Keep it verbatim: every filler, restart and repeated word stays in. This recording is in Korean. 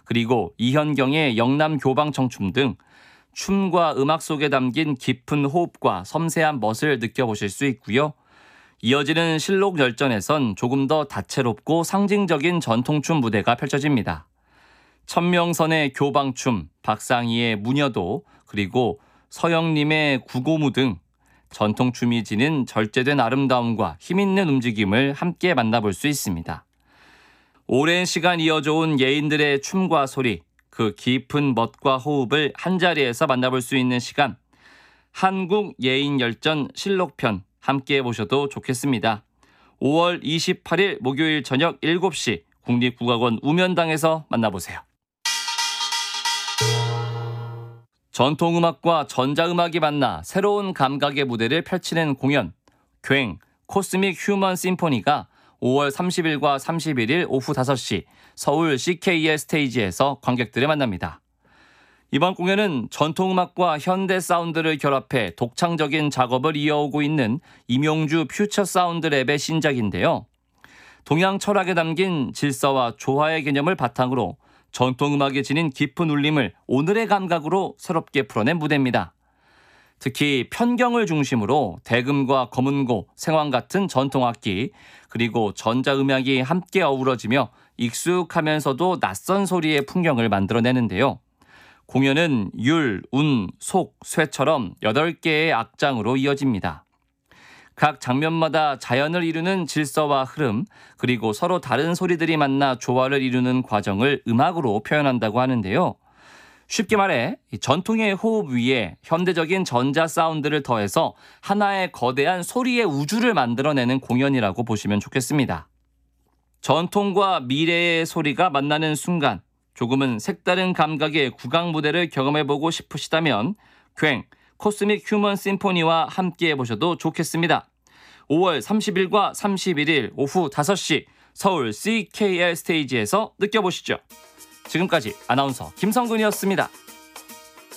그리고 이현경의 영남 교방 청춘 등 춤과 음악 속에 담긴 깊은 호흡과 섬세한 멋을 느껴보실 수 있고요. 이어지는 실록 열전에선 조금 더 다채롭고 상징적인 전통춤 무대가 펼쳐집니다. 천명선의 교방춤, 박상희의 무녀도, 그리고 서영림의 구고무 등 전통춤이 지닌 절제된 아름다움과 힘있는 움직임을 함께 만나볼 수 있습니다. 오랜 시간 이어져온 예인들의 춤과 소리, 그 깊은 멋과 호흡을 한자리에서 만나볼 수 있는 시간, 한국 예인 열전 실록편 함께 보셔도 좋겠습니다. 오월 이십팔일 목요일 저녁 일곱 시 국립국악원 우면당에서 만나보세요. 전통음악과 전자음악이 만나 새로운 감각의 무대를 펼치는 공연, 굉 코스믹 휴먼 심포니가 오월 삼십일과 삼십일일 오후 다섯 시 서울 씨케이엘 스테이지에서 관객들을 만납니다. 이번 공연은 전통음악과 현대 사운드를 결합해 독창적인 작업을 이어오고 있는 임용주 퓨처 사운드 랩의 신작인데요. 동양 철학에 담긴 질서와 조화의 개념을 바탕으로 전통음악에 지닌 깊은 울림을 오늘의 감각으로 새롭게 풀어낸 무대입니다. 특히 편경을 중심으로 대금과 검은고, 생황 같은 전통악기, 그리고 전자음악이 함께 어우러지며 익숙하면서도 낯선 소리의 풍경을 만들어내는데요. 공연은 율, 운, 속, 쇠처럼 여덟 개의 악장으로 이어집니다. 각 장면마다 자연을 이루는 질서와 흐름, 그리고 서로 다른 소리들이 만나 조화를 이루는 과정을 음악으로 표현한다고 하는데요. 쉽게 말해 전통의 호흡 위에 현대적인 전자 사운드를 더해서 하나의 거대한 소리의 우주를 만들어내는 공연이라고 보시면 좋겠습니다. 전통과 미래의 소리가 만나는 순간, 조금은 색다른 감각의 국악 무대를 경험해보고 싶으시다면 굉 코스믹 휴먼 심포니와 함께 해보셔도 좋겠습니다. 오월 삼십일과 삼십일일 오후 다섯 시 서울 씨케이엘 스테이지에서 느껴보시죠. 지금까지 아나운서 김성근이었습니다.